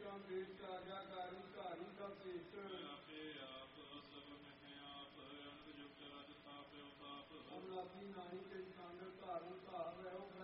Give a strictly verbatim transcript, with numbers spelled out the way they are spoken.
ਦੇਵਾਂ ਦੇਸ਼ ਆਗਿਆਕਾਰੀ ਘਾਰੀ ਦਾ ਭੇਟ ਆਪੇ ਆਪ ਸਭ ਮਹਿ ਆਪ ਅੰਗ ਜੁਗਤ ਰਜ ਤਾਪ ਉਤਾਪ ਅਮਲਾਪੀ ਨਾਹੀ ਤੇ